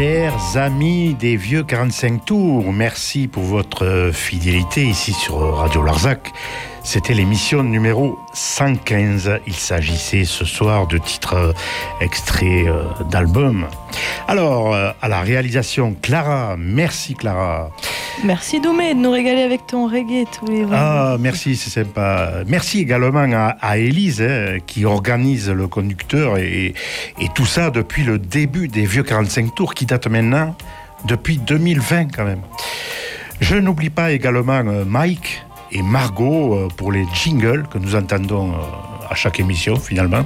Chers amis des vieux 45 tours, merci pour votre fidélité ici sur Radio Larzac. C'était l'émission numéro 115. Il s'agissait ce soir de titres extraits d'albums. Alors, à la réalisation, Clara. Merci Clara. Merci Doumé de nous régaler avec ton reggae tous les vendredis. Ah, merci, c'est sympa. Merci également à Élise qui organise le conducteur et tout ça depuis le début des vieux 45 tours qui datent maintenant depuis 2020 quand même. Je n'oublie pas également Mike et Margot pour les jingles que nous entendons à chaque émission finalement.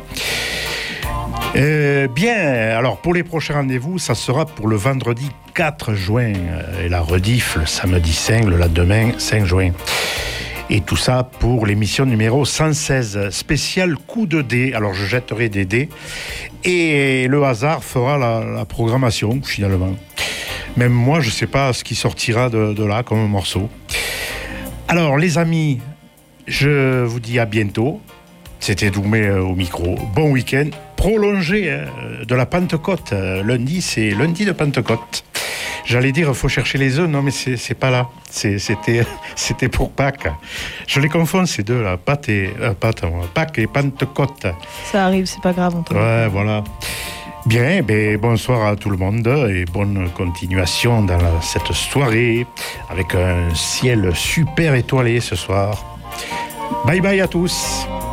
Bien, alors pour les prochains rendez-vous, ça sera pour le vendredi 4 juin et la rediff le samedi 5, le lendemain 5 juin. Et tout ça pour l'émission numéro 116, spécial coup de dés. Alors je jetterai des dés et le hasard fera la programmation finalement. Même moi, je ne sais pas ce qui sortira de là comme morceau. Alors les amis, je vous dis à bientôt. C'était Doumé au micro. Bon week-end prolongé de la Pentecôte. Lundi, c'est lundi de Pentecôte. J'allais dire, il faut chercher les œufs. Non, mais c'est pas là. C'était pour Pâques. Je les confonds, ces deux-là. Pâques et Pentecôte. Ça arrive, c'est pas grave. Ouais, voilà. Bien, bonsoir à tout le monde et bonne continuation dans cette soirée avec un ciel super étoilé ce soir. Bye bye à tous.